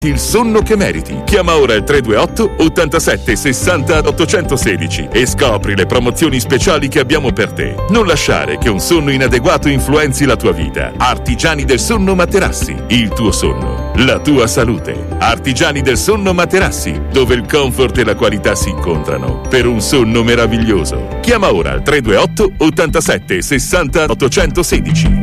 Il sonno che meriti. Chiama ora il 328 87 60 816 e scopri le promozioni speciali che abbiamo per te. Non lasciare che un sonno inadeguato influenzi la tua vita. Artigiani del Sonno Materassi. Il tuo sonno, la tua salute. Artigiani del Sonno Materassi, dove il comfort e la qualità si incontrano per un sonno meraviglioso. Chiama ora il 328 87 60 816.